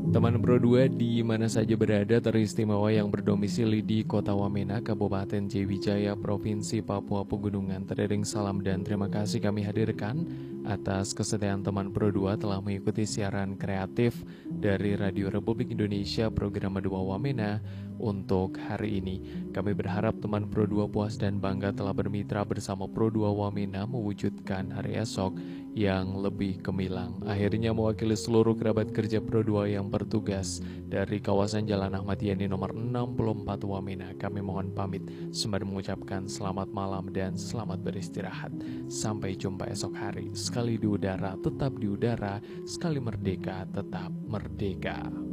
Teman Pro 2 di mana saja berada teristimewa yang berdomisili di Kota Wamena, Kabupaten Jayawijaya, Provinsi Papua Pegunungan. Teriring salam dan terima kasih kami hadirkan atas kesediaan teman Pro 2 telah mengikuti siaran kreatif dari Radio Republik Indonesia program Dua Wamena untuk hari ini. Kami berharap teman Pro 2 puas dan bangga telah bermitra bersama Pro 2 Wamena mewujudkan hari esok yang lebih gemilang. Akhirnya mewakili seluruh kerabat kerja Pro 2 yang bertugas dari kawasan Jalan Ahmad Yani nomor 64 Wamena, kami mohon pamit sembari mengucapkan selamat malam dan selamat beristirahat. Sampai jumpa esok hari. Sekali di udara tetap di udara, sekali merdeka tetap merdeka.